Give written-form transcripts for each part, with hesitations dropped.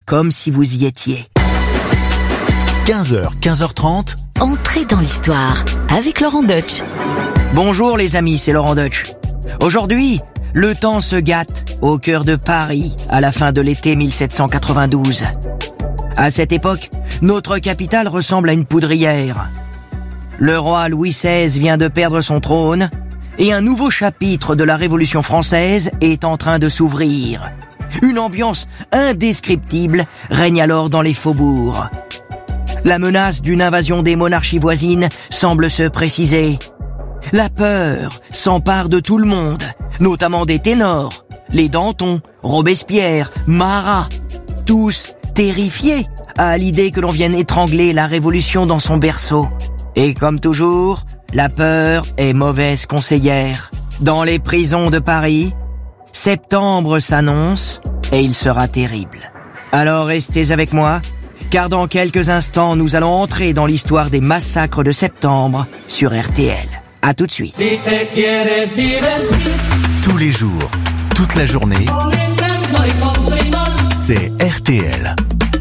comme si vous y étiez. 15h, 15h30. Entrez dans l'histoire avec Laurent Deutsch. Bonjour les amis, c'est Laurent Deutsch. Aujourd'hui, le temps se gâte au cœur de Paris à la fin de l'été 1792. À cette époque, notre capitale ressemble à une poudrière. Le roi Louis XVI vient de perdre son trône et un nouveau chapitre de la Révolution française est en train de s'ouvrir. Une ambiance indescriptible règne alors dans les faubourgs. La menace d'une invasion des monarchies voisines semble se préciser. La peur s'empare de tout le monde, notamment des ténors, les Danton, Robespierre, Marat, tous terrifiés à l'idée que l'on vienne étrangler la Révolution dans son berceau. Et comme toujours, la peur est mauvaise conseillère. Dans les prisons de Paris, septembre s'annonce et il sera terrible. Alors restez avec moi, car dans quelques instants, nous allons entrer dans l'histoire des massacres de septembre sur RTL. À tout de suite. Tous les jours, toute la journée, c'est RTL.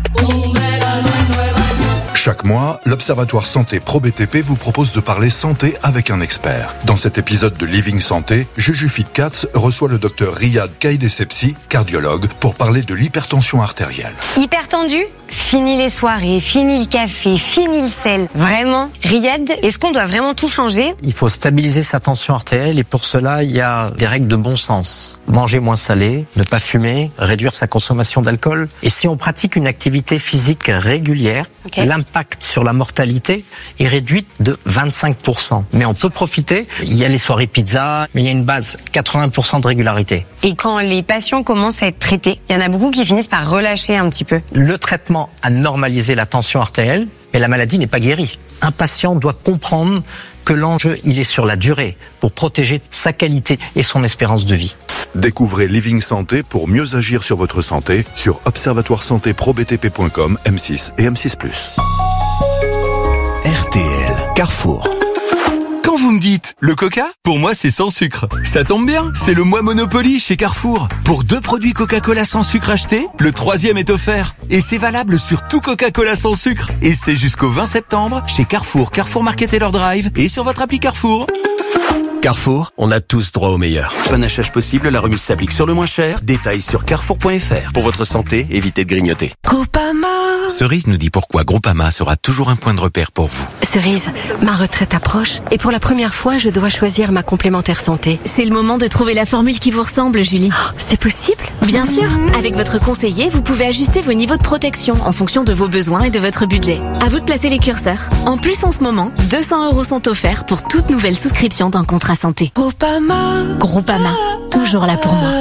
Chaque mois, l'Observatoire Santé Pro BTP vous propose de parler santé avec un expert. Dans cet épisode de Living Santé, Juju Fitcats reçoit le docteur Riyad Kaidessepsi, cardiologue, pour parler de l'hypertension artérielle. Hyper tendu ? Fini les soirées, fini le café, fini le sel. Vraiment, Riyad, est-ce qu'on doit vraiment tout changer ? Il faut stabiliser sa tension artérielle et pour cela, il y a des règles de bon sens. Manger moins salé, ne pas fumer, réduire sa consommation d'alcool. Et si on pratique une activité physique régulière, l'impact sur la mortalité est réduit de 25%. Mais on peut profiter. Il y a les soirées pizza, mais il y a une base, 80% de régularité. Et quand les patients commencent à être traités, il y en a beaucoup qui finissent par relâcher un petit peu. Le traitement a normalisé la tension artérielle, mais la maladie n'est pas guérie. Un patient doit comprendre que l'enjeu, il est sur la durée, pour protéger sa qualité et son espérance de vie. Découvrez Living Santé pour mieux agir sur votre santé sur observatoiresantéprobtp.com, M6 et M6+. RTL, Carrefour. Quand vous me dites le Coca, pour moi c'est sans sucre. Ça tombe bien, c'est le mois Monopoly chez Carrefour. Pour 2 produits Coca-Cola sans sucre achetés, le 3e est offert. Et c'est valable sur tout Coca-Cola sans sucre. Et c'est jusqu'au 20 septembre chez Carrefour, Carrefour Market et leur Drive et sur votre appli Carrefour. Carrefour, on a tous droit au meilleur. Panachage possible, la remise s'applique sur le moins cher. Détails sur carrefour.fr. Pour votre santé, évitez de grignoter. Groupama. Cerise nous dit pourquoi Groupama sera toujours un point de repère pour vous. Cerise, ma retraite approche et pour la première fois, je dois choisir ma complémentaire santé. C'est le moment de trouver la formule qui vous ressemble, Julie. Oh, c'est possible ? Bien sûr. Avec votre conseiller, vous pouvez ajuster vos niveaux de protection en fonction de vos besoins et de votre budget. À vous de placer les curseurs. En plus, en ce moment, 200 € sont offerts pour toute nouvelle souscription d'un contrat santé. Groupama, toujours là pour moi.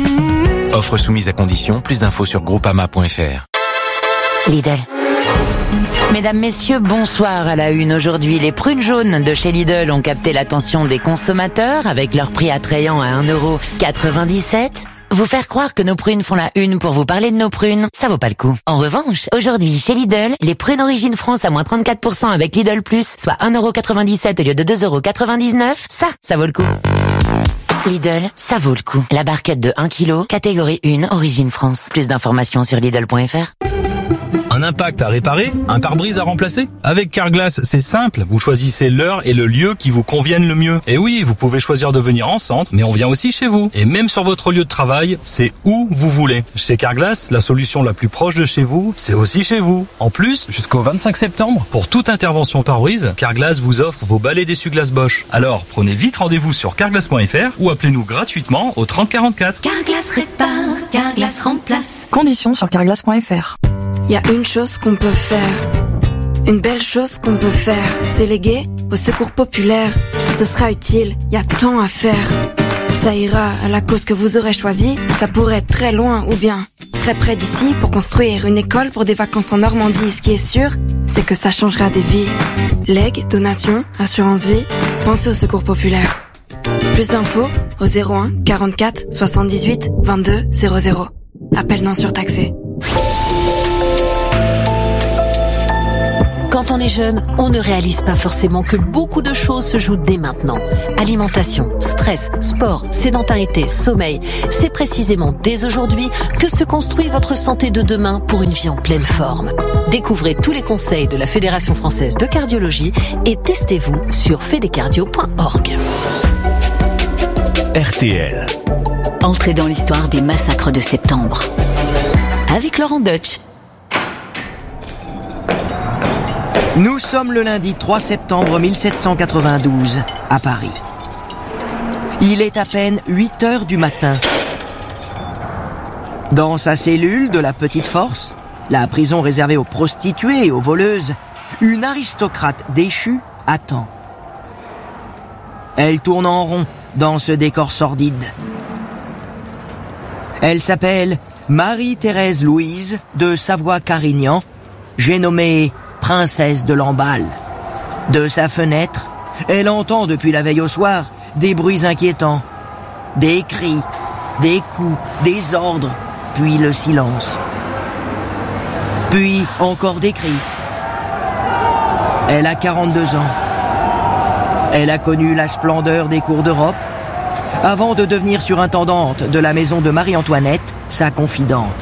Offre soumise à condition, plus d'infos sur groupama.fr. Lidl. Mesdames, messieurs, bonsoir à la une. Aujourd'hui, les prunes jaunes de chez Lidl ont capté l'attention des consommateurs avec leur prix attrayant à 1,97 €. Vous faire croire que nos prunes font la une pour vous parler de nos prunes, ça vaut pas le coup. En revanche, aujourd'hui, chez Lidl, les prunes Origine France à moins 34% avec Lidl Plus, soit 1,97 € au lieu de 2,99 €, ça vaut le coup. Lidl, ça vaut le coup. La barquette de 1 kg, catégorie 1, Origine France. Plus d'informations sur Lidl.fr. Un impact à réparer? Un pare-brise à remplacer? Avec Carglass, c'est simple. Vous choisissez l'heure et le lieu qui vous conviennent le mieux. Et oui, vous pouvez choisir de venir en centre, mais on vient aussi chez vous. Et même sur votre lieu de travail, c'est où vous voulez. Chez Carglass, la solution la plus proche de chez vous, c'est aussi chez vous. En plus, jusqu'au 25 septembre, pour toute intervention pare-brise, Carglass vous offre vos balais d'essuie-glace Bosch. Alors, prenez vite rendez-vous sur carglass.fr ou appelez-nous gratuitement au 30 44. Carglass répare, Carglass remplace. Conditions sur carglass.fr. Il y a une chose qu'on peut faire, une belle chose qu'on peut faire, c'est léguer au secours populaire. Ce sera utile, il y a tant à faire. Ça ira à la cause que vous aurez choisie, ça pourrait être très loin ou bien très près d'ici pour construire une école pour des vacances en Normandie. Ce qui est sûr, c'est que ça changera des vies. Legs, donations, assurance vie, pensez au secours populaire. Plus d'infos au 01 44 78 22 00. Appel non surtaxé. Quand on on est jeune, on ne réalise pas forcément que beaucoup de choses se jouent dès maintenant. Alimentation, stress, sport, sédentarité, sommeil. C'est précisément dès aujourd'hui que se construit votre santé de demain pour une vie en pleine forme. Découvrez tous les conseils de la Fédération française de cardiologie et testez-vous sur fedecardio.org. RTL. Entrez dans l'histoire des massacres de septembre. Avec Laurent Deutsch. Nous sommes le lundi 3 septembre 1792 à Paris. Il est à peine 8 heures du matin. Dans sa cellule de la Petite Force, la prison réservée aux prostituées et aux voleuses, une aristocrate déchue attend. Elle tourne en rond dans ce décor sordide. Elle s'appelle Marie-Thérèse Louise de Savoie-Carignan, j'ai nommé princesse de Lamballe. De sa fenêtre, elle entend depuis la veille au soir des bruits inquiétants, des cris, des coups, des ordres, puis le silence. Puis encore des cris. Elle a 42 ans. Elle a connu la splendeur des cours d'Europe avant de devenir surintendante de la maison de Marie-Antoinette, sa confidente.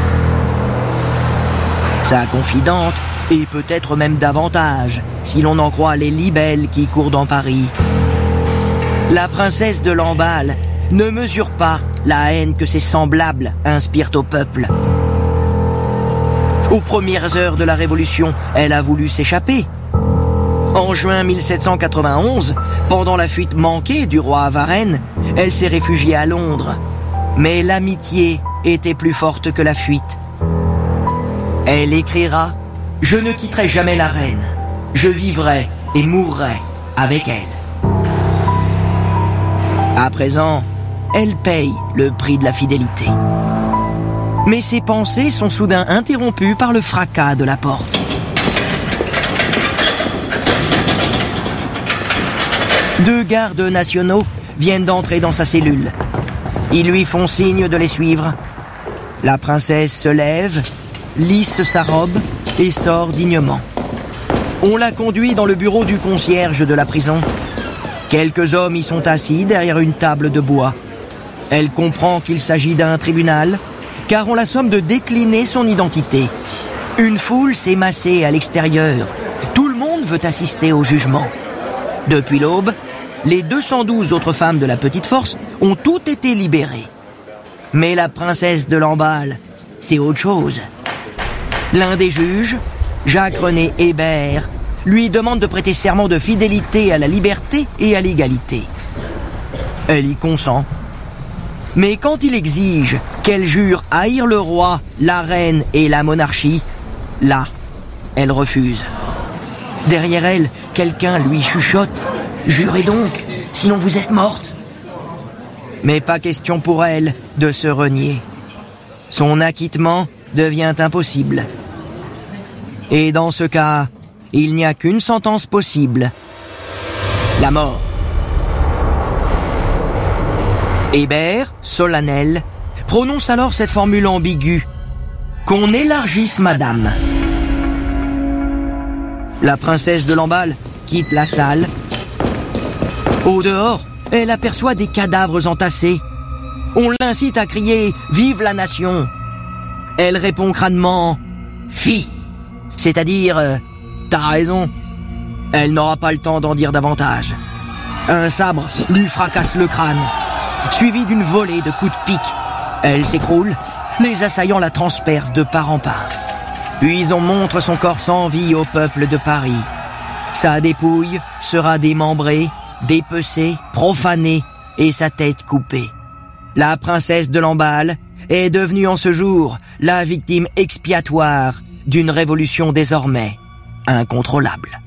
Sa confidente, et peut-être même davantage, si l'on en croit les libelles qui courent dans Paris. La princesse de Lamballe ne mesure pas la haine que ses semblables inspirent au peuple. Aux premières heures de la Révolution, elle a voulu s'échapper. En juin 1791, pendant la fuite manquée du roi à Varennes, elle s'est réfugiée à Londres. Mais l'amitié était plus forte que la fuite. Elle écrira « Je ne quitterai jamais la reine. Je vivrai et mourrai avec elle. » À présent, elle paye le prix de la fidélité. Mais ses pensées sont soudain interrompues par le fracas de la porte. Deux gardes nationaux viennent d'entrer dans sa cellule. Ils lui font signe de les suivre. La princesse se lève, lisse sa robe et sort dignement. On la conduit dans le bureau du concierge de la prison. Quelques hommes y sont assis derrière une table de bois. Elle comprend qu'il s'agit d'un tribunal, car on la somme de décliner son identité. Une foule s'est massée à l'extérieur. Tout le monde veut assister au jugement. Depuis l'aube, les 212 autres femmes de la Petite Force ont toutes été libérées. Mais la princesse de Lamballe, c'est autre chose. L'un des juges, Jacques-René Hébert, lui demande de prêter serment de fidélité à la liberté et à l'égalité. Elle y consent. Mais quand il exige qu'elle jure haïr le roi, la reine et la monarchie, là, elle refuse. Derrière elle, quelqu'un lui chuchote « Jurez donc, sinon vous êtes morte !» Mais pas question pour elle de se renier. Son acquittement devient impossible. Et dans ce cas, il n'y a qu'une sentence possible. La mort. Hébert, solennel, prononce alors cette formule ambiguë. Qu'on élargisse madame. La princesse de Lamballe quitte la salle. Au dehors, elle aperçoit des cadavres entassés. On l'incite à crier « Vive la nation !» Elle répond crânement « Fi !» c'est-à-dire « T'as raison !» Elle n'aura pas le temps d'en dire davantage. Un sabre lui fracasse le crâne, suivi d'une volée de coups de pique. Elle s'écroule, les assaillants la transpercent de part en part. Puis on montre son corps sans vie au peuple de Paris. Sa dépouille sera démembrée, dépecée, profanée et sa tête coupée. La princesse de Lamballe est devenue en ce jour la victime expiatoire d'une révolution désormais incontrôlable.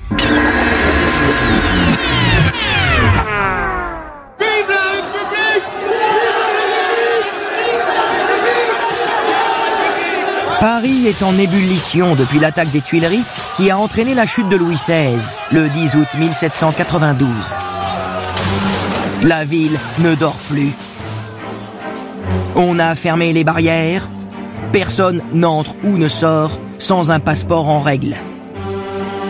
Paris est en ébullition depuis l'attaque des Tuileries qui a entraîné la chute de Louis XVI le 10 août 1792. La ville ne dort plus. On a fermé les barrières. Personne n'entre ou ne sort sans un passeport en règle.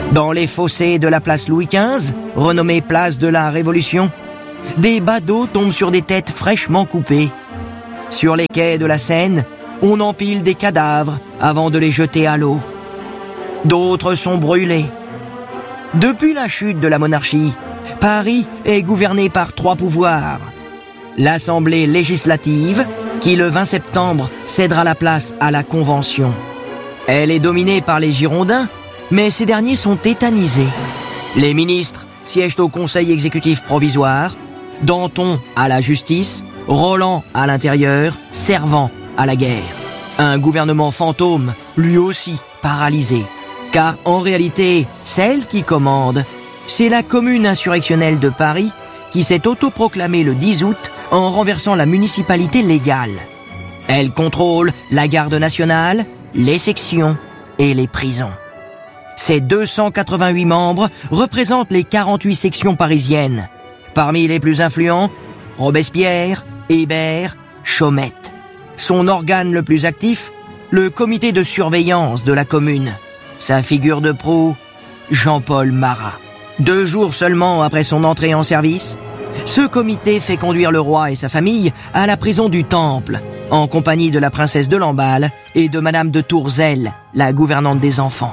Dans les fossés de la place Louis XV, renommée place de la Révolution, des badauds tombent sur des têtes fraîchement coupées. Sur les quais de la Seine, on empile des cadavres avant de les jeter à l'eau. D'autres sont brûlés. Depuis la chute de la monarchie, Paris est gouverné par 3 pouvoirs. L'Assemblée législative, qui le 20 septembre cédera la place à la Convention. Elle est dominée par les Girondins, mais ces derniers sont tétanisés. Les ministres siègent au Conseil exécutif provisoire, Danton à la justice, Roland à l'intérieur, Servan à la guerre. Un gouvernement fantôme, lui aussi paralysé. Car en réalité, celle qui commande, c'est la commune insurrectionnelle de Paris qui s'est autoproclamée le 10 août en renversant la municipalité légale. Elle contrôle la garde nationale, les sections et les prisons. Ses 288 membres représentent les 48 sections parisiennes. Parmi les plus influents, Robespierre, Hébert, Chaumette. Son organe le plus actif, le comité de surveillance de la commune. Sa figure de proue, Jean-Paul Marat. 2 jours seulement après son entrée en service, ce comité fait conduire le roi et sa famille à la prison du Temple, en compagnie de la princesse de Lamballe et de madame de Tourzel, la gouvernante des enfants.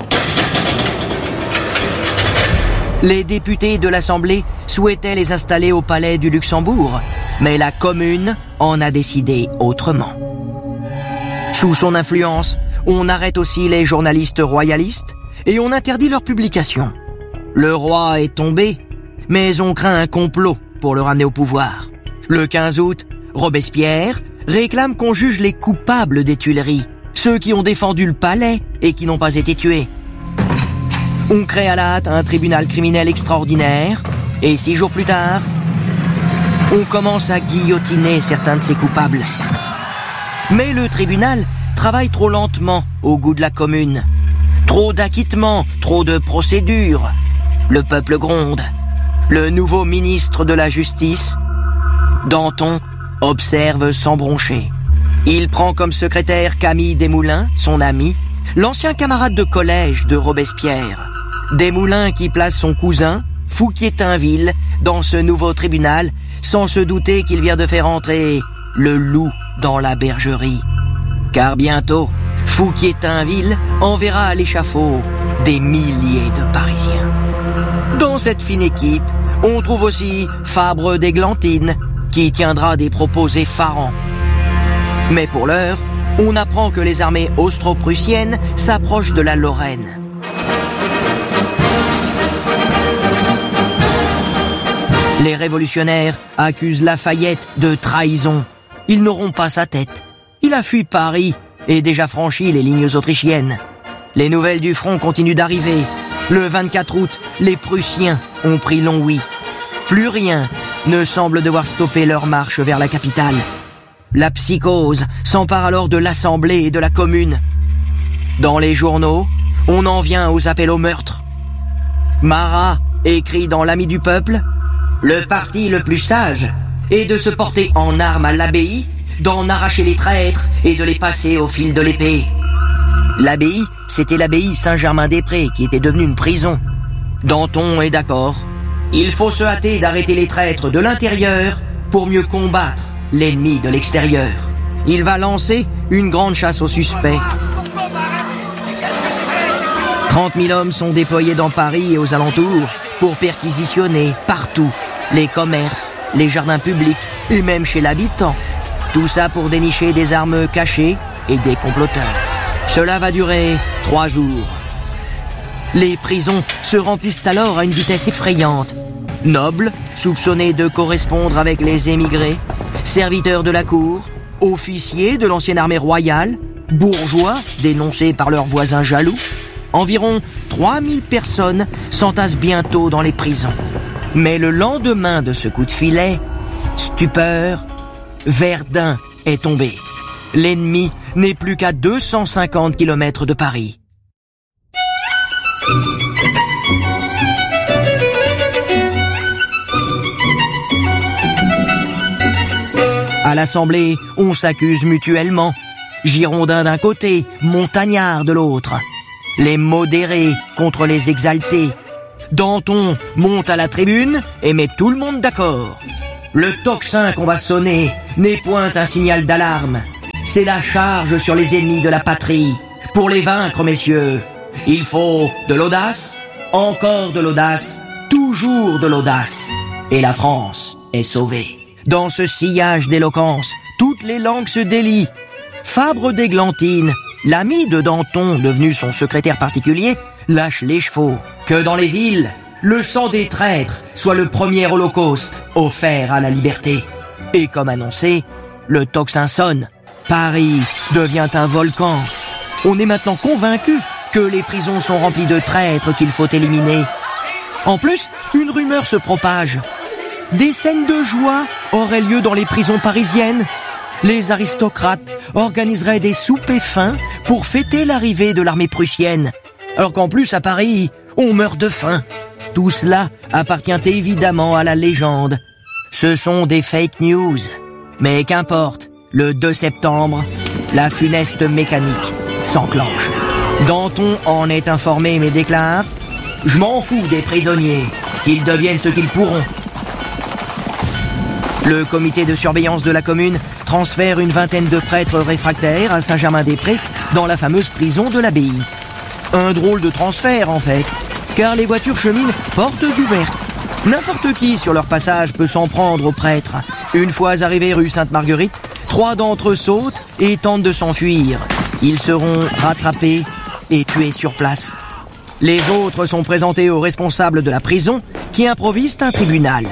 Les députés de l'Assemblée souhaitaient les installer au palais du Luxembourg, mais la commune en a décidé autrement. Sous son influence, on arrête aussi les journalistes royalistes et on interdit leur publication. Le roi est tombé, mais on craint un complot pour le ramener au pouvoir. Le 15 août, Robespierre réclame qu'on juge les coupables des Tuileries, ceux qui ont défendu le palais et qui n'ont pas été tués. On crée à la hâte un tribunal criminel extraordinaire et 6 jours plus tard, on commence à guillotiner certains de ces coupables. Mais le tribunal travaille trop lentement au goût de la commune. Trop d'acquittements, trop de procédures. Le peuple gronde. Le nouveau ministre de la Justice, Danton, observe sans broncher. Il prend comme secrétaire Camille Desmoulins, son ami, l'ancien camarade de collège de Robespierre. Desmoulins qui place son cousin, Fouquier-Tinville, dans ce nouveau tribunal, sans se douter qu'il vient de faire entrer le loup dans la bergerie. Car bientôt, Fouquier-Tinville enverra à l'échafaud des milliers de Parisiens. Dans cette fine équipe, on trouve aussi Fabre d'Églantine, qui tiendra des propos effarants. Mais pour l'heure, on apprend que les armées austro-prussiennes s'approchent de la Lorraine. Les révolutionnaires accusent Lafayette de trahison. Ils n'auront pas sa tête. Il a fui Paris et déjà franchi les lignes autrichiennes. Les nouvelles du front continuent d'arriver. Le 24 août, les Prussiens ont pris Longwy. Plus rien ne semble devoir stopper leur marche vers la capitale. La psychose s'empare alors de l'Assemblée et de la Commune. Dans les journaux, on en vient aux appels au meurtre. Marat écrit dans l'Ami du peuple: « Le parti le plus sage est de se porter en armes à l'abbaye, d'en arracher les traîtres et de les passer au fil de l'épée. » L'abbaye, c'était l'abbaye Saint-Germain-des-Prés qui était devenue une prison. Danton est d'accord. Il faut se hâter d'arrêter les traîtres de l'intérieur pour mieux combattre l'ennemi de l'extérieur. Il va lancer une grande chasse aux suspects. 30 000 hommes sont déployés dans Paris et aux alentours pour perquisitionner partout les commerces, les jardins publics et même chez l'habitant. Tout ça pour dénicher des armes cachées et des comploteurs. Cela va durer 3 jours. Les prisons se remplissent alors à une vitesse effrayante. Nobles, soupçonnés de correspondre avec les émigrés, serviteurs de la cour, officiers de l'ancienne armée royale, bourgeois dénoncés par leurs voisins jaloux. Environ 3000 personnes s'entassent bientôt dans les prisons. Mais le lendemain de ce coup de filet, stupeur, Verdun est tombé. L'ennemi n'est plus qu'à 250 km de Paris. À l'Assemblée, on s'accuse mutuellement. Girondins d'un côté, montagnards de l'autre. les modérés contre les exaltés. Danton monte à la tribune et met tout le monde d'accord. Le tocsin qu'on va sonner n'est point un signal d'alarme. C'est la charge sur les ennemis de la patrie. Pour les vaincre, messieurs, il faut de l'audace, encore de l'audace, toujours de l'audace. Et la France est sauvée. Dans ce sillage d'éloquence, toutes les langues se délient. Fabre d'Églantine, l'ami de Danton, devenu son secrétaire particulier, lâche les chevaux. Que dans les villes, le sang des traîtres soit le premier holocauste offert à la liberté. Et comme annoncé, le tocsin sonne. Paris devient un volcan. On est maintenant convaincu que les prisons sont remplies de traîtres qu'il faut éliminer. En plus, une rumeur se propage. Des scènes de joie auraient lieu dans les prisons parisiennes. Les aristocrates organiseraient des soupers fins pour fêter l'arrivée de l'armée prussienne. Alors qu'en plus, à Paris, on meurt de faim. Tout cela appartient évidemment à la légende. Ce sont des fake news. Mais qu'importe, le 2 septembre, la funeste mécanique s'enclenche. Danton en est informé mais déclare « Je m'en fous des prisonniers, qu'ils deviennent ce qu'ils pourront ». Le comité de surveillance de la commune transfère une vingtaine de prêtres réfractaires à Saint-Germain-des-Prés dans la fameuse prison de l'abbaye. Un drôle de transfert en fait, car les voitures cheminent portes ouvertes. N'importe qui sur leur passage peut s'en prendre aux prêtres. Une fois arrivés rue Sainte-Marguerite, 3 d'entre eux sautent et tentent de s'enfuir. Ils seront rattrapés et tués sur place. Les autres sont présentés aux responsables de la prison qui improvisent un tribunal.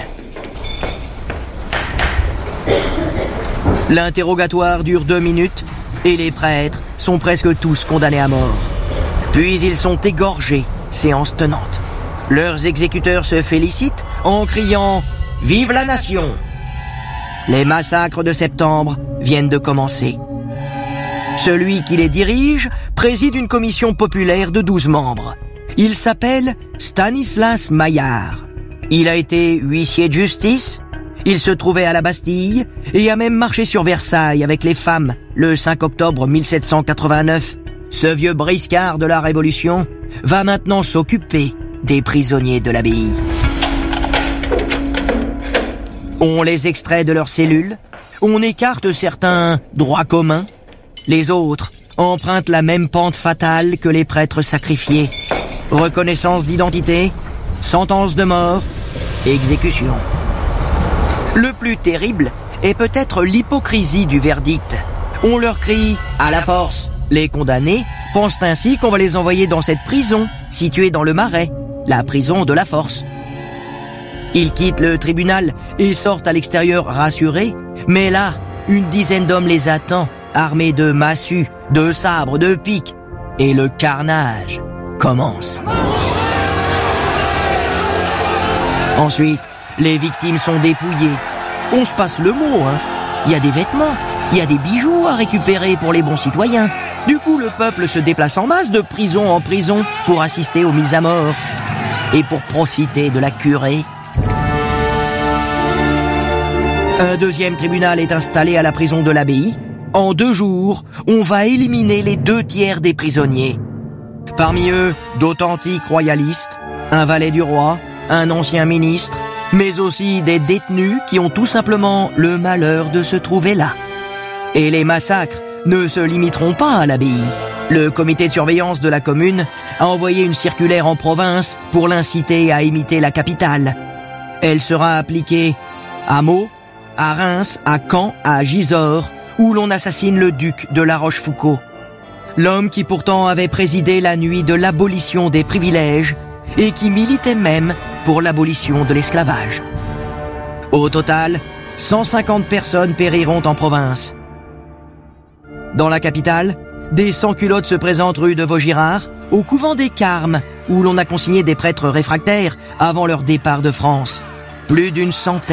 L'interrogatoire dure 2 minutes et les prêtres sont presque tous condamnés à mort. Puis ils sont égorgés, séance tenante. Leurs exécuteurs se félicitent en criant « Vive la nation !» Les massacres de septembre viennent de commencer. Celui qui les dirige préside une commission populaire de 12 membres. Il s'appelle Stanislas Maillard. Il a été huissier de justice, il se trouvait à la Bastille et a même marché sur Versailles avec les femmes le 5 octobre 1789. Ce vieux briscard de la Révolution va maintenant s'occuper des prisonniers de l'abbaye. On les extrait de leurs cellules, on écarte certains droits communs, les autres empruntent la même pente fatale que les prêtres sacrifiés. Reconnaissance d'identité, sentence de mort, exécution. Le plus terrible est peut-être l'hypocrisie du verdict. On leur crie « à la force ». Les condamnés pensent ainsi qu'on va les envoyer dans cette prison située dans le Marais, la prison de la force. Ils quittent le tribunal et sortent à l'extérieur rassurés, mais là, une dizaine d'hommes les attend, armés de massues, de sabres, de piques, et le carnage commence. Ensuite, les victimes sont dépouillées. On se passe le mot, hein. Il y a des vêtements, il y a des bijoux à récupérer pour les bons citoyens. Du coup, le peuple se déplace en masse de prison en prison pour assister aux mises à mort et pour profiter de la curée. Un deuxième tribunal est installé à la prison de l'abbaye. En 2 jours, on va éliminer les 2 tiers des prisonniers. Parmi eux, d'authentiques royalistes, un valet du roi, un ancien ministre, mais aussi des détenus qui ont tout simplement le malheur de se trouver là. Et les massacres ne se limiteront pas à l'abbaye. Le comité de surveillance de la commune a envoyé une circulaire en province pour l'inciter à imiter la capitale. Elle sera appliquée à Meaux, à Reims, à Caen, à Gisors, où l'on assassine le duc de La Rochefoucauld. L'homme qui pourtant avait présidé la nuit de l'abolition des privilèges et qui militait même pour l'abolition de l'esclavage. Au total, 150 personnes périront en province. Dans la capitale, des sans-culottes se présentent rue de Vaugirard, au couvent des Carmes, où l'on a consigné des prêtres réfractaires avant leur départ de France. Plus d'100.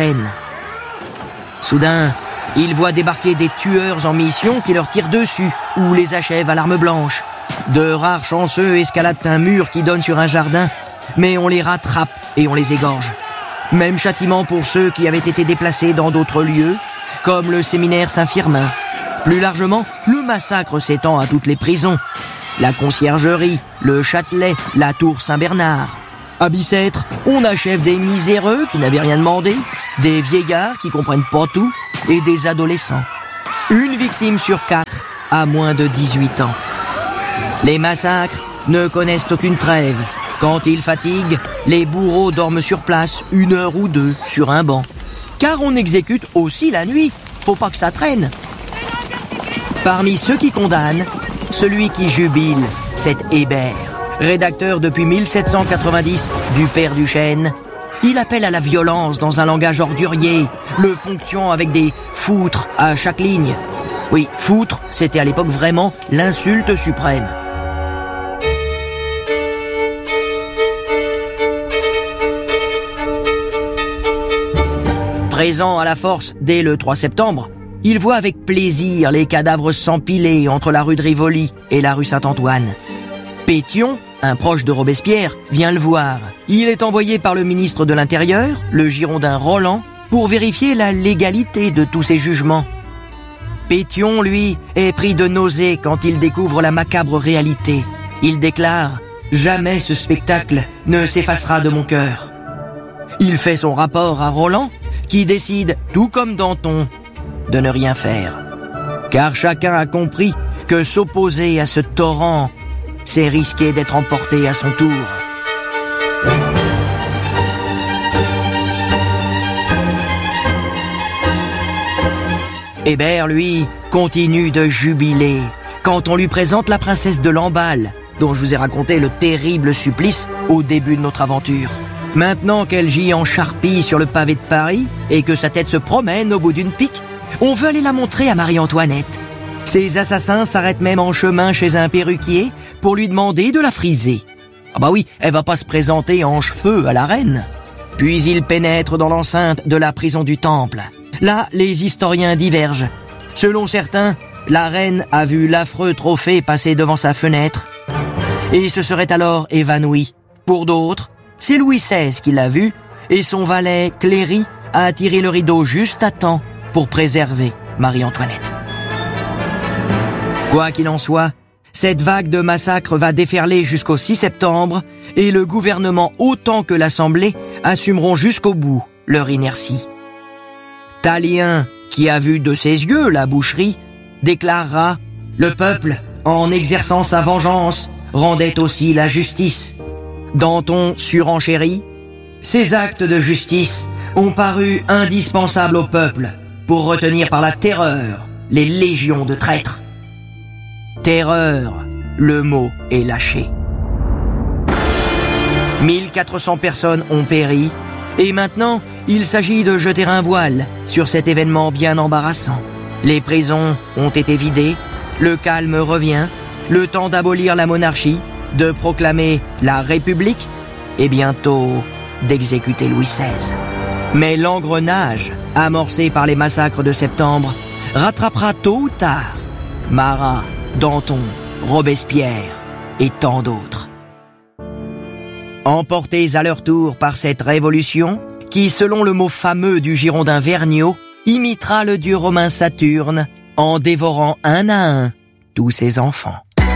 Soudain, ils voient débarquer des tueurs en mission qui leur tirent dessus ou les achèvent à l'arme blanche. De rares chanceux escaladent un mur qui donne sur un jardin, mais on les rattrape et on les égorge. Même châtiment pour ceux qui avaient été déplacés dans d'autres lieux, comme le séminaire Saint-Firmin. Plus largement, le massacre s'étend à toutes les prisons. la Conciergerie, le Châtelet, la Tour Saint-Bernard. À Bicêtre, on achève des miséreux qui n'avaient rien demandé, des vieillards qui comprennent pas tout et des adolescents. Une victime sur 4 a moins de 18 ans. Les massacres ne connaissent aucune trêve. Quand ils fatiguent, les bourreaux dorment sur place 1 heure ou 2 sur un banc. Car on exécute aussi la nuit, faut pas que ça traîne. Parmi ceux qui condamnent, celui qui jubile, c'est Hébert. Rédacteur depuis 1790 du Père Duchesne, il appelle à la violence dans un langage ordurier, le ponctuant avec des foutres à chaque ligne. Oui, foutre, c'était à l'époque vraiment l'insulte suprême. Présent à la force dès le 3 septembre, il voit avec plaisir les cadavres s'empiler entre la rue de Rivoli et la rue Saint-Antoine. Pétion, un proche de Robespierre, vient le voir. Il est envoyé par le ministre de l'Intérieur, le Girondin Roland, pour vérifier la légalité de tous ces jugements. Pétion, lui, est pris de nausée quand il découvre la macabre réalité. Il déclare « Jamais ce spectacle ne s'effacera de mon cœur ». Il fait son rapport à Roland, qui décide, tout comme Danton, de ne rien faire. Car chacun a compris que s'opposer à ce torrent, c'est risquer d'être emporté à son tour. Hébert, lui, continue de jubiler quand on lui présente la princesse de Lamballe, dont je vous ai raconté le terrible supplice au début de notre aventure. Maintenant qu'elle gît en charpie sur le pavé de Paris et que sa tête se promène au bout d'une pique, on veut aller la montrer à Marie-Antoinette. Ces assassins s'arrêtent même en chemin chez un perruquier pour lui demander de la friser. Ah bah oui, elle va pas se présenter en cheveux à la reine. Puis ils pénètrent dans l'enceinte de la prison du Temple. Là, les historiens divergent. Selon certains, la reine a vu l'affreux trophée passer devant sa fenêtre et se serait alors évanouie. Pour d'autres, c'est Louis XVI qui l'a vu et son valet Cléry a tiré le rideau juste à temps pour préserver Marie-Antoinette. Quoi qu'il en soit, cette vague de massacres va déferler jusqu'au 6 septembre et le gouvernement autant que l'Assemblée assumeront jusqu'au bout leur inertie. Tallien, qui a vu de ses yeux la boucherie, déclarera « Le peuple, en exerçant sa vengeance, rendait aussi la justice ». Danton surenchérit « Ces actes de justice ont paru indispensables au peuple pour retenir par la terreur les légions de traîtres. » Terreur, le mot est lâché. 1400 personnes ont péri, et maintenant, il s'agit de jeter un voile sur cet événement bien embarrassant. Les prisons ont été vidées, le calme revient, le temps d'abolir la monarchie, de proclamer la République, et bientôt d'exécuter Louis XVI. Mais l'engrenage, amorcé par les massacres de septembre, rattrapera tôt ou tard Marat, Danton, Robespierre et tant d'autres. Emportés à leur tour par cette révolution, qui, selon le mot fameux du Girondin Vergniaud, imitera le dieu romain Saturne en dévorant un à un tous ses enfants.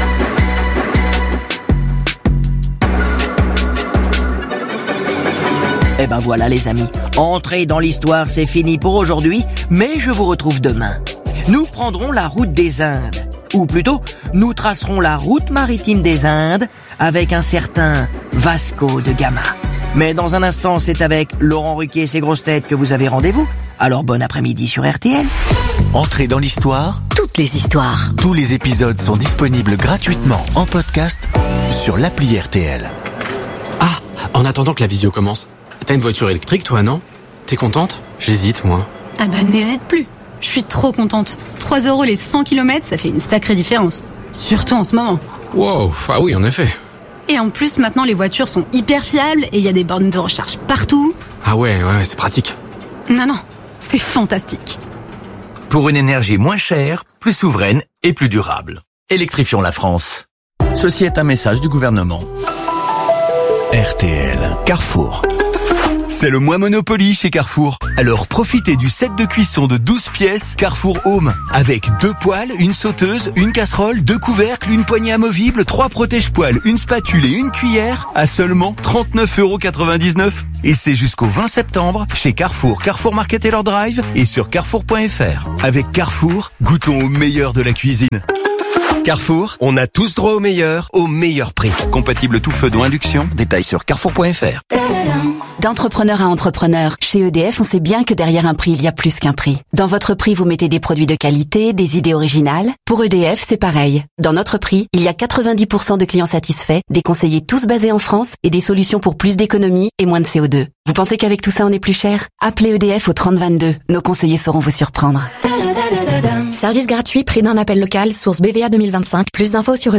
Eh ben voilà les amis, entrer dans l'histoire c'est fini pour aujourd'hui, mais je vous retrouve demain. Nous prendrons la route des Indes. Ou plutôt, nous tracerons la route maritime des Indes avec un certain Vasco de Gama. Mais dans un instant, c'est avec Laurent Ruquier et ses grosses têtes que vous avez rendez-vous. Alors bon après-midi sur RTL. Entrez dans l'histoire. Toutes les histoires. Tous les épisodes sont disponibles gratuitement en podcast sur l'appli RTL. Ah, en attendant que la visio commence, t'as une voiture électrique toi, non? T'es contente? J'hésite moi. Ah bah n'hésite plus. Je suis trop contente. 3 € les 100 km, ça fait une sacrée différence. Surtout en ce moment. Wow, ah oui, en effet. Et en plus, maintenant, les voitures sont hyper fiables et il y a des bornes de recharge partout. Ah ouais, c'est pratique. Non, c'est fantastique. Pour une énergie moins chère, plus souveraine et plus durable. Électrifions la France. Ceci est un message du gouvernement. RTL, Carrefour. C'est le mois Monopoly chez Carrefour. Alors profitez du set de cuisson de 12 pièces Carrefour Home. Avec 2 poêles, une sauteuse, une casserole, 2 couvercles, une poignée amovible, 3 protège-poêles, une spatule et une cuillère à seulement 39,99 €. Et c'est jusqu'au 20 septembre chez Carrefour, Carrefour Market et leur drive et sur carrefour.fr. Avec Carrefour, goûtons au meilleur de la cuisine. Carrefour, on a tous droit au meilleur prix. Compatible tout feu dont induction, détails sur carrefour.fr. D'entrepreneur à entrepreneur, chez EDF, on sait bien que derrière un prix, il y a plus qu'un prix. Dans votre prix, vous mettez des produits de qualité, des idées originales. Pour EDF, c'est pareil. Dans notre prix, il y a 90% de clients satisfaits, des conseillers tous basés en France et des solutions pour plus d'économie et moins de CO2. Vous pensez qu'avec tout ça, on est plus cher? Appelez EDF au 3022. Nos conseillers sauront vous surprendre. Service gratuit, prix d'un appel local, source BVA 2025. Plus d'infos sur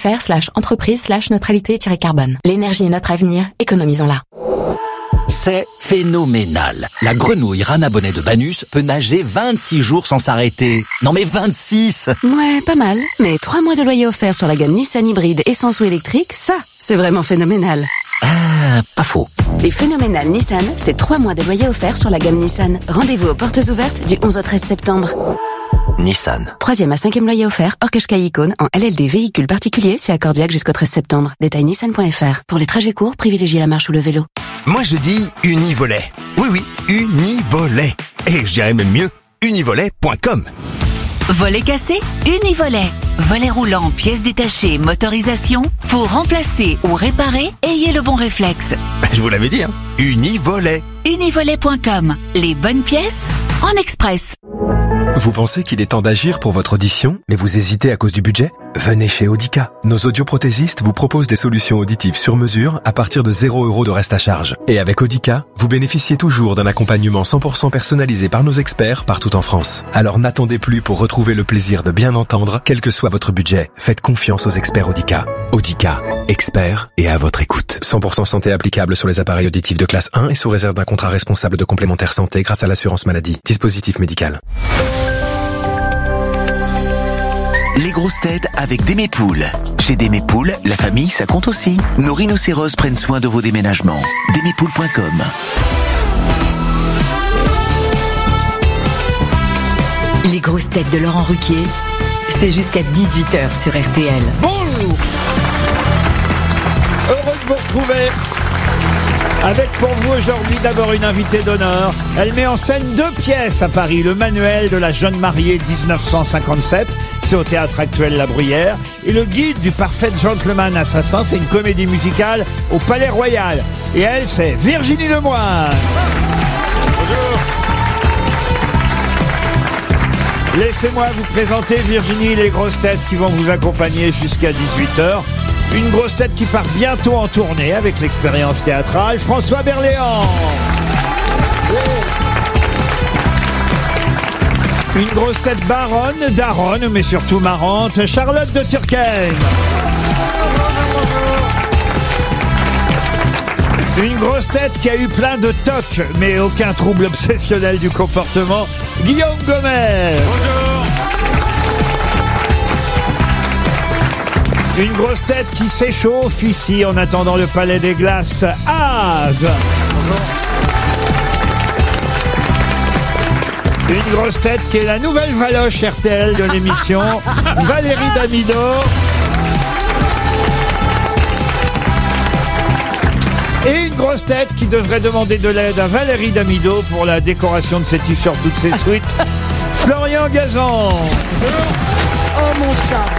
edf.fr/entreprise/neutralité-carbone. L'énergie est notre avenir, économisons-la. C'est phénoménal. La grenouille Rana Bonnet de Banus peut nager 26 jours sans s'arrêter. Non mais 26! Ouais, pas mal. Mais 3 mois de loyer offert sur la gamme Nissan hybride essence ou électrique, ça, c'est vraiment phénoménal. Ah, pas faux. Les phénoménales Nissan, c'est 3 mois de loyer offert sur la gamme Nissan. Rendez-vous aux portes ouvertes du 11 au 13 septembre. Nissan. 3e à 5e loyer offert, hors Qashqai Icône, en LLD véhicule particulier, c'est accordiaque jusqu'au 13 septembre. Détail nissan.fr. Pour les trajets courts, privilégiez la marche ou le vélo. Moi je dis Univolet. Oui, Univolet. Et je dirais même mieux, univolet.com. Volet cassé, Univolet. Volet roulant, pièces détachées, motorisation. Pour remplacer ou réparer, ayez le bon réflexe. Je vous l'avais dit, hein. Univolet. Univolet.com. Les bonnes pièces en express. Vous pensez qu'il est temps d'agir pour votre audition, mais vous hésitez à cause du budget? Venez chez Audica. Nos audioprothésistes vous proposent des solutions auditives sur mesure à partir de 0 € de reste à charge. Et avec Audica, vous bénéficiez toujours d'un accompagnement 100% personnalisé par nos experts partout en France. Alors n'attendez plus pour retrouver le plaisir de bien entendre, quel que soit votre budget. Faites confiance aux experts Audica. Audica, experts et à votre écoute. 100% santé applicable sur les appareils auditifs de classe 1 et sous réserve d'un contrat responsable de complémentaire santé grâce à l'assurance maladie. Dispositif médical. Les grosses têtes avec Démépoules. Chez Démépoules, la famille, ça compte aussi. Nos rhinocéros prennent soin de vos déménagements. Démépoules.com. Les grosses têtes de Laurent Ruquier, c'est jusqu'à 18h sur RTL. Bonjour. Heureux de vous retrouver. Avec pour vous aujourd'hui d'abord une invitée d'honneur. Elle met en scène 2 pièces à Paris. Le manuel de la jeune mariée 1957, c'est au Théâtre Actuel La Bruyère. Et le guide du parfait gentleman assassin, c'est une comédie musicale au Palais Royal. Et elle, c'est Virginie Lemoine. Bonjour. Laissez-moi vous présenter Virginie, les grosses têtes qui vont vous accompagner jusqu'à 18h. Une grosse tête qui part bientôt en tournée avec l'expérience théâtrale, François Berléand. Une grosse tête baronne, daronne, mais surtout marrante, Charlotte de Turckheim. Une grosse tête qui a eu plein de tocs, mais aucun trouble obsessionnel du comportement, Guillaume Gomer. Bonjour. Une grosse tête qui s'échauffe ici en attendant le Palais des Glaces, Az. Bonjour. Une grosse tête qui est la nouvelle Valoche RTL de l'émission, Valérie Damido. Et une grosse tête qui devrait demander de l'aide à Valérie Damido pour la décoration de ses t-shirts, toutes ses suites, Florian Gazan. Oh mon chat.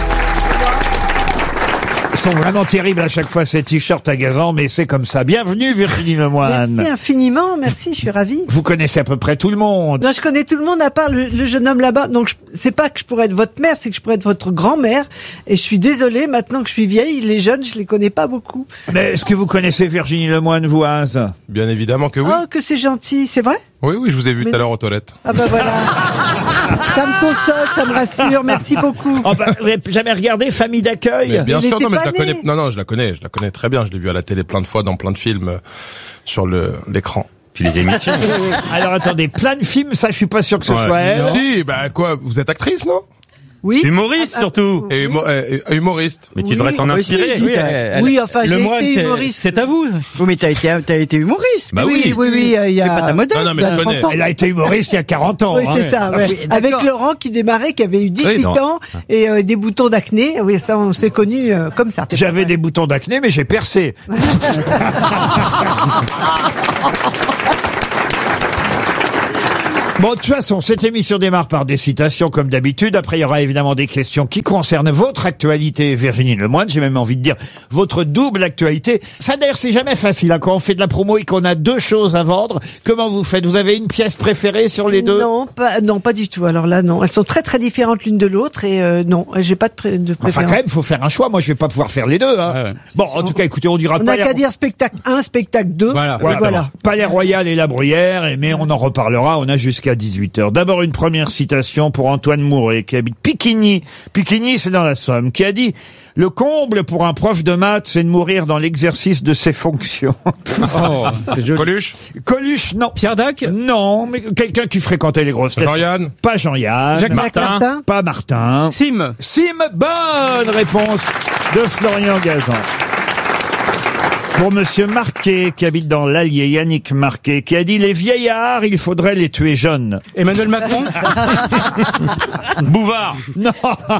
Ils sont vraiment terribles à chaque fois ces t-shirts à Gazan, mais c'est comme ça. Bienvenue Virginie Lemoine. Merci infiniment, merci, je suis ravie. Vous connaissez à peu près tout le monde. Non, je connais tout le monde à part le jeune homme là-bas. Donc c'est pas que je pourrais être votre mère, c'est que je pourrais être votre grand-mère. Et je suis désolée, maintenant que je suis vieille, les jeunes, je les connais pas beaucoup. Mais est-ce que vous connaissez Virginie Lemoine, vous, Az? Bien évidemment que oui. Oh, que c'est gentil, c'est vrai? Oui, je vous ai vu tout à l'heure aux toilettes. Ah bah voilà. Ça me console, ça me rassure, merci beaucoup. Oh bah, vous n'avez jamais regardé Famille d'accueil? Mais bien sûr, non, mais je la connais. née. Non, je la connais très bien. Je l'ai vue à la télé plein de fois dans plein de films sur l'écran. Puis les émissions. Alors attendez, plein de films, ça je suis pas sûr que ce soit elle. Si, bah quoi, vous êtes actrice, non? Oui. Humoriste surtout. Et humoriste. Mais tu devrais t'en inspirer. Enfin, j'ai été humoriste. C'est à vous. Oui, mais t'as été humoriste. Bah oui, il y a pas ta modèle. Non, mais je connais. Elle a été humoriste il y a 40 ans. Oui, hein. c'est ça. Ouais. Avec Laurent qui démarrait, qui avait eu 18 ans et des boutons d'acné. Oui, ça, on s'est connus comme ça. J'avais des boutons d'acné, mais j'ai percé. Bon, de toute façon, cette émission démarre par des citations, comme d'habitude. Après, il y aura évidemment des questions qui concernent votre actualité, Virginie Lemoine. J'ai même envie de dire votre double actualité. Ça, d'ailleurs, c'est jamais facile, hein, quand on fait de la promo et qu'on a deux choses à vendre. Comment vous faites? Vous avez une pièce préférée sur les deux? Non, pas du tout. Alors là, non. Elles sont très, très différentes l'une de l'autre et non, j'ai pas de préférence. Enfin, quand même, faut faire un choix. Moi, je vais pas pouvoir faire les deux, hein. Ouais. Bon, en tout cas, écoutez, on dira pas. On n'a qu'à dire spectacle 1, spectacle 2. Voilà. Palais Royal et la Bruyère, mais on en reparlera. On a jusqu'à 18h. D'abord, une première citation pour Antoine Mouret, qui habite Picquigny. Picquigny, c'est dans la Somme, qui a dit « Le comble pour un prof de maths, c'est de mourir dans l'exercice de ses fonctions. » Coluche? Coluche, non. Pierre Dac? Non, mais quelqu'un qui fréquentait les grosses têtes. Jean-Yann? Pas Jean-Yann. Jacques Martin? Pas Martin. Sim? Bonne réponse de Florian Gazan. Pour Monsieur Marquet, qui habite dans l'Allier, Yannick Marquet, qui a dit « Les vieillards, il faudrait les tuer jeunes. » Emmanuel Macron? Bouvard? Non.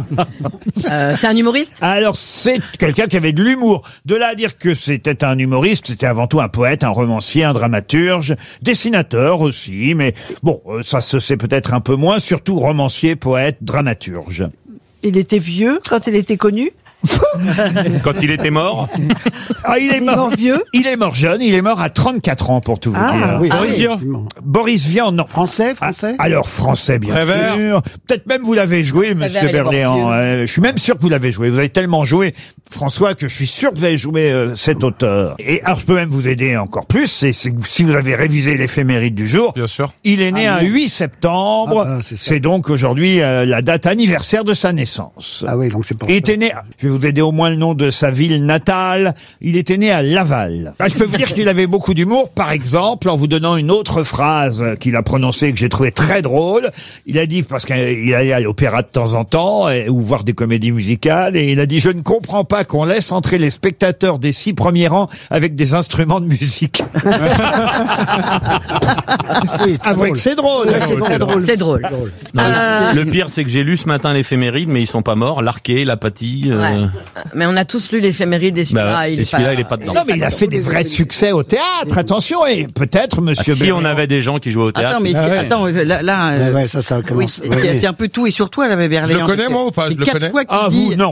C'est un humoriste? Alors, c'est quelqu'un qui avait de l'humour. De là à dire que c'était un humoriste, c'était avant tout un poète, un romancier, un dramaturge, dessinateur aussi, mais bon, ça se sait peut-être un peu moins, surtout romancier, poète, dramaturge. Il était vieux quand il était connu? Quand il était mort? Ah, il est mort vieux? Il est mort jeune, il est mort à 34 ans pour tout vous dire. Oui. Boris Vian? Boris Vian, non. Français? Alors, français, bien Prévert. sûr. Peut-être même vous l'avez joué, monsieur Berléand. Je suis même sûr que vous l'avez joué. Vous avez tellement joué, François, que je suis sûr que vous avez joué cet auteur. Et alors, je peux même vous aider encore plus, c'est si vous avez révisé l'éphéméride du jour. Bien sûr. Il est né un 8 septembre. C'est donc aujourd'hui la date anniversaire de sa naissance. Ah oui, donc c'est pour Il était né, je vais vous aider au moins le nom de sa ville natale. Il était né à Laval. Je peux vous dire qu'il avait beaucoup d'humour, par exemple, en vous donnant une autre phrase qu'il a prononcée que j'ai trouvé très drôle. Il a dit, parce qu'il allait à l'opéra de temps en temps, ou voir des comédies musicales, et il a dit « Je ne comprends pas qu'on laisse entrer les spectateurs des 6 premiers rangs avec des instruments de musique. » Avouez que c'est drôle. C'est drôle. Le pire, c'est que j'ai lu ce matin l'éphéméride, mais ils sont pas morts. Larquet, Lapati. Mais on a tous lu l'éphéméride et celui-là, il est pas dedans. Non, mais il a fait des vrais succès au théâtre. Attention, et peut-être, monsieur si on avait des gens qui jouaient au théâtre. Attends, là, ça commence. Oui, c'est un peu tout et surtout, elle avait Berléand. Je le connais, moi, ou pas? Je le connais. Vous, non.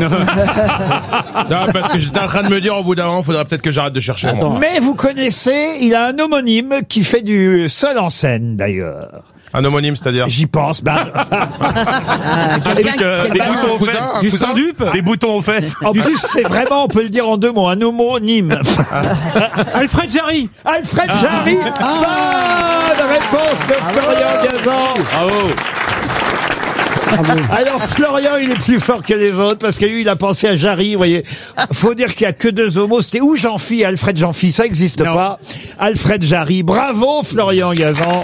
Non, parce que j'étais en train de me dire, au bout d'un moment, faudrait peut-être que j'arrête de chercher. Moi. Mais vous connaissez, il a un homonyme qui fait du seul en scène, d'ailleurs. Un homonyme, c'est-à-dire? J'y pense. Des boutons aux fesses. Du Saint-Dupe. Des boutons aux fesses. En plus, c'est vraiment, on peut le dire en 2 mots, un homonyme. Alfred Jarry. Alfred Jarry. Bonne réponse de Florian Gazan. Bravo. Alors Florian, il est plus fort que les autres parce que lui, il a pensé à Jarry, vous voyez. Faut dire qu'il y a que 2 homos. C'était ou Jean-Phi, Alfred Jean-Phi, ça existe pas. Alfred Jarry. Bravo Florian Gazan.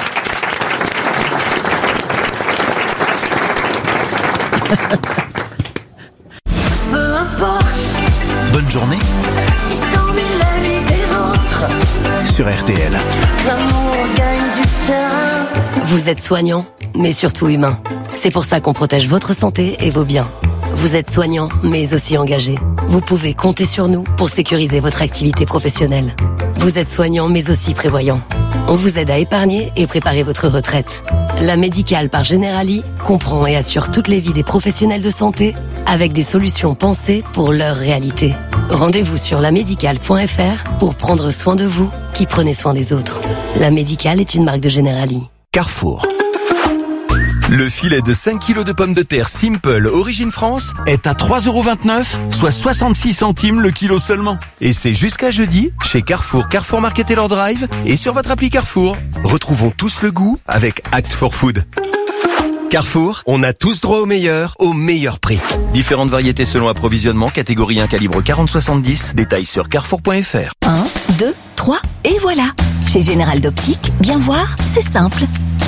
Peu importe. Bonne journée Si t'envies la vie des autres. sur RTL. L'amour gagne du terrain. Vous êtes soignant, mais surtout humain. C'est pour ça qu'on protège votre santé et vos biens. Vous êtes soignant, mais aussi engagé. Vous pouvez compter sur nous pour sécuriser votre activité professionnelle. Vous êtes soignant, mais aussi prévoyant. On vous aide à épargner et préparer votre retraite. La Médicale par Generali comprend et assure toutes les vies des professionnels de santé avec des solutions pensées pour leur réalité. Rendez-vous sur lamédicale.fr pour prendre soin de vous qui prenez soin des autres. La Médicale est une marque de Generali. Carrefour. Le filet de 5 kilos de pommes de terre Simple Origine France est à 3,29 €, soit 66 centimes le kilo seulement. Et c'est jusqu'à jeudi chez Carrefour, Carrefour Market et leur Drive et sur votre appli Carrefour. Retrouvons tous le goût avec Act for Food. Carrefour, on a tous droit au meilleur prix. Différentes variétés selon approvisionnement, catégorie 1 calibre 40-70, détails sur carrefour.fr. 1, 2, 3, et voilà. Chez Général d'Optique, bien voir, c'est simple. 1,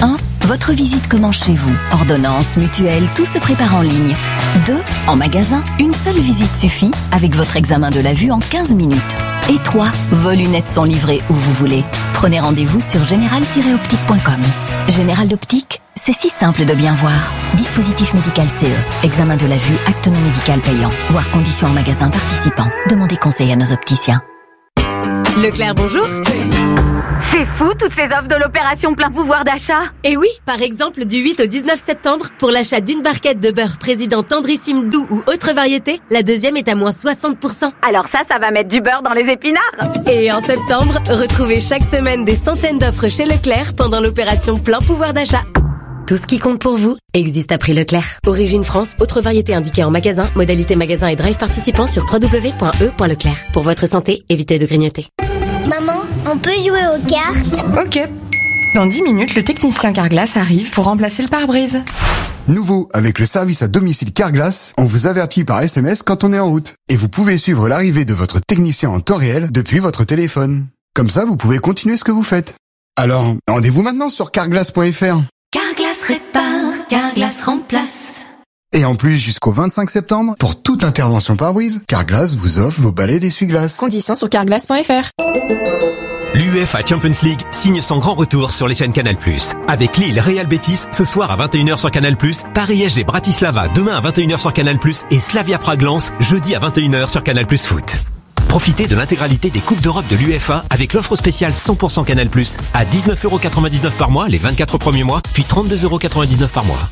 Votre visite commence chez vous. Ordonnance, mutuelle, tout se prépare en ligne. 2. En magasin, une seule visite suffit avec votre examen de la vue en 15 minutes. Et 3. Vos lunettes sont livrées où vous voulez. Prenez rendez-vous sur général-optique.com. Général d'Optique, c'est si simple de bien voir. Dispositif médical CE. Examen de la vue, acte non médical payant. Voir conditions en magasin participant. Demandez conseil à nos opticiens. Leclerc, bonjour. C'est fou toutes ces offres de l'opération plein pouvoir d'achat. Et oui, par exemple du 8 au 19 septembre, pour l'achat d'une barquette de beurre président tendrissime doux ou autre variété, la deuxième est à moins 60%. Alors ça va mettre du beurre dans les épinards. Et en septembre, retrouvez chaque semaine des centaines d'offres chez Leclerc pendant l'opération plein pouvoir d'achat. Tout ce qui compte pour vous existe à prix Leclerc. Origine France, autre variété indiquée en magasin, modalité magasin et drive participant sur www.e.leclerc. Pour votre santé, évitez de grignoter. Maman, on peut jouer aux cartes? Ok. Dans 10 minutes, le technicien Carglass arrive pour remplacer le pare-brise. Nouveau, avec le service à domicile Carglass, on vous avertit par SMS quand on est en route. Et vous pouvez suivre l'arrivée de votre technicien en temps réel depuis votre téléphone. Comme ça, vous pouvez continuer ce que vous faites. Alors, rendez-vous maintenant sur carglass.fr. Carglass répare, Carglass remplace. Et en plus, jusqu'au 25 septembre, pour toute intervention pare-brise, Carglass vous offre vos balais d'essuie-glace. Conditions sur carglass.fr. L'UEFA Champions League signe son grand retour sur les chaînes Canal+. Avec Lille Real Betis ce soir à 21h sur Canal+, Paris SG Bratislava demain à 21h sur Canal+, et Slavia Prague-Lens jeudi à 21h sur Canal+ Foot. Profitez de l'intégralité des Coupes d'Europe de l'UEFA avec l'offre spéciale 100% Canal+, à 19,99€ par mois les 24 premiers mois, puis 32,99€ par mois.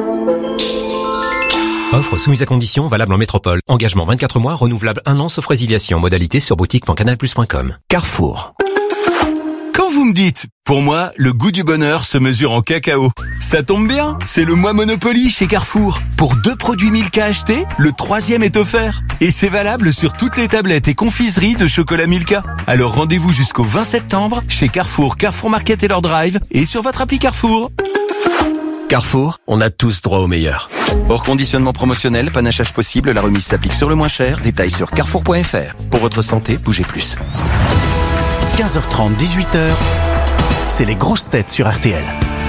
Offre soumise à condition, valable en métropole. Engagement 24 mois, renouvelable 1 an sauf résiliation. Modalité sur boutique.canalplus.com. Carrefour. Quand vous me dites, pour moi, le goût du bonheur se mesure en cacao. Ça tombe bien, c'est le mois Monopoly chez Carrefour. Pour 2 produits Milka achetés, le 3e est offert. Et c'est valable sur toutes les tablettes et confiseries de chocolat Milka. Alors rendez-vous jusqu'au 20 septembre chez Carrefour, Carrefour Market et leur drive et sur votre appli Carrefour. Carrefour, on a tous droit au meilleur. Hors conditionnement promotionnel, panachage possible, la remise s'applique sur le moins cher. Détails sur carrefour.fr. Pour votre santé, bougez plus. 15h30, 18h, c'est les grosses têtes sur RTL.